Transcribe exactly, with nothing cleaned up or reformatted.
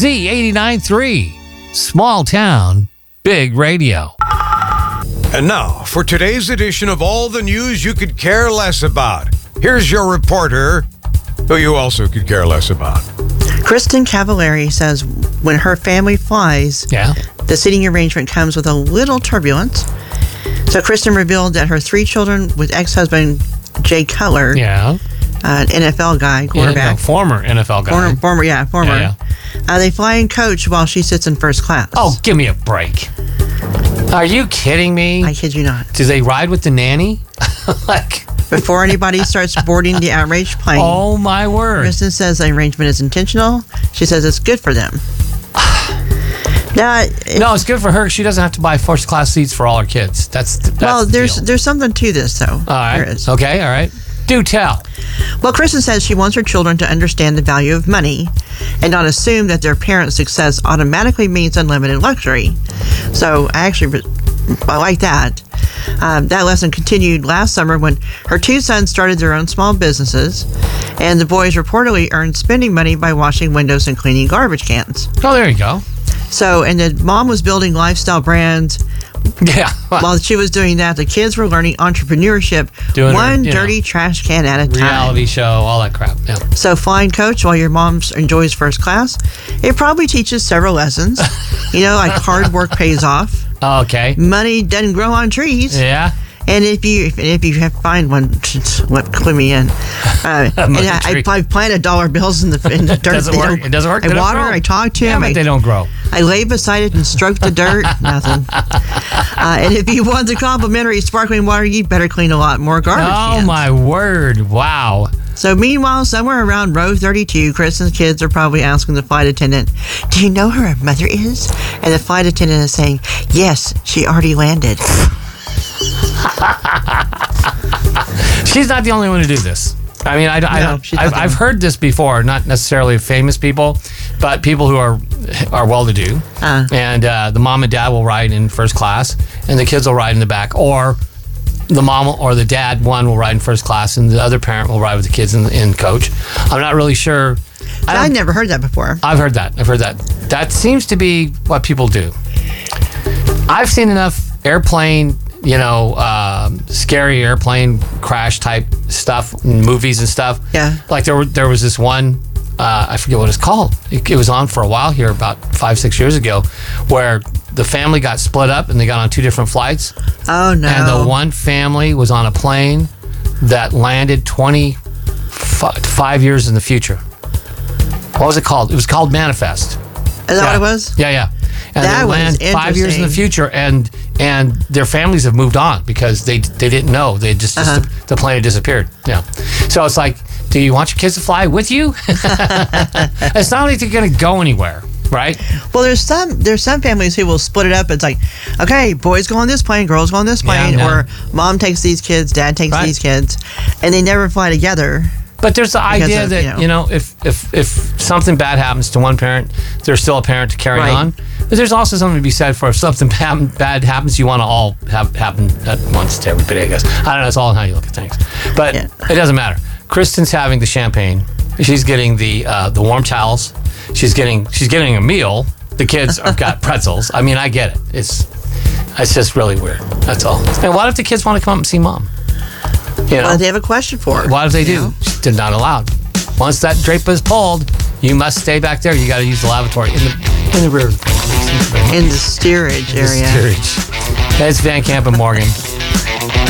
Z eighty-nine point three. Small town, big radio. And now, for today's edition of all the news you could care less about, here's your reporter, who you also could care less about. Kristen Cavallari says when her family flies, Yeah. the seating arrangement comes with a little turbulence. So Kristen revealed that her three children with ex-husband Jay Cutler, Yeah. uh, an N F L guy, Yeah, quarterback, no, former N F L guy. former, former, yeah, former, Yeah, Uh, they fly and coach while she sits in first class. Oh, give me a break. Are you kidding me? I kid you not. Do they ride with the nanny? Like, Before anybody starts boarding the outraged plane, oh my word. Kristen says the arrangement is intentional. She says it's good for them. Now, it- No, it's good for her. She doesn't have to buy first class seats for all her kids. That's, that's well, the there's deal. there's something to this though. All right. There is. Okay, all right. Do tell. Well, Kristen says she wants her children to understand the value of money and not assume that their parents' success automatically means unlimited luxury. So I actually I like that. Um, that lesson continued last summer when her two sons started their own small businesses, and the boys reportedly earned spending money by washing windows and cleaning garbage cans. Oh, there you go. So, and the mom was building lifestyle brands. Yeah. While she was doing that, the kids were learning entrepreneurship, Doing her, one you know, dirty trash can at a time. Reality show, all that crap. Yeah. So flying coach while your mom enjoys first class, it probably teaches several lessons. You know, like hard work pays off. Okay. Money doesn't grow on trees. Yeah. And if you if, if you have find one, let clue me in. Uh, and I, I, I planted dollar bills in the in the dirt. Doesn't They work. don't- It doesn't work. I They don't water. grow. I talk to Yeah, him. but I, they don't grow. I lay beside it and stroke the dirt. Nothing. Uh, and if you want the complimentary sparkling water, you better clean a lot more garbage Oh, cans. my word. Wow. So meanwhile, somewhere around row thirty-two, Kristen's kids are probably asking the flight attendant, "Do you know who her mother is?" And the flight attendant is saying, "Yes, she already landed." She's not the only one to do this. I mean, I, I No, don't. she's not I've, the I've one. heard this before, not necessarily famous people, but people who are are well-to-do. Uh. And uh, the mom and dad will ride in first class, and the kids will ride in the back, or the mom or the dad, one will ride in first class, and the other parent will ride with the kids in, in coach. I'm not really sure. I I've don't, never heard that before. I've heard that. I've heard that. That seems to be what people do. I've seen enough airplane, you know, um, scary airplane crash type stuff, in movies and stuff. Yeah. Like there, were, there was this one, uh, I forget what it's called. It, it was on for a while here, about five, six years ago, where the family got split up and they got on two different flights. Oh no! And the one family was on a plane that landed twenty-five years in the future. What was it called? It was called Manifest. Is that Yeah. what it was? Yeah, yeah. And That they was land five years in the interesting. future, and and their families have moved on because they they didn't know. They just, just Uh-huh. the, the plane had disappeared. Yeah. So it's like, do you want your kids to fly with you? It's not like they're going to go anywhere, right? Well, there's some there's some families who will split it up. It's like, okay, boys go on this plane, girls go on this plane, Yeah, yeah. or mom takes these kids, dad takes Right. these kids, and they never fly together. But there's the Because idea of, that, you know- you know, if, if if something bad happens to one parent, there's still a parent to carry Right. on. But there's also something to be said for if something happen, bad happens, you want to all have happen at once to everybody, I guess. I don't know. It's all in how you look at things. But Yeah. it doesn't matter. Kristen's having the champagne. She's getting the uh, the warm towels. She's getting she's getting a meal. The kids have got pretzels. I mean, I get it. It's it's just really weird. That's all. And what if the kids want to come up and see mom? You know? Well, they have a question for her. What if they you do? know? They're not allowed. Once that drape is pulled, you must stay back there. You got to use the lavatory in the in the rear. In the steerage area. Steerage. That's Van Camp and Morgan.